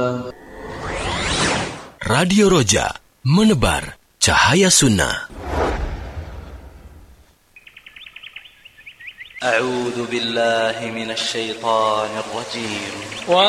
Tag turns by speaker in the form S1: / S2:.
S1: Radio Roja, menebar cahaya sunnah.
S2: A'udzu billahi minasy syaithanir rajim.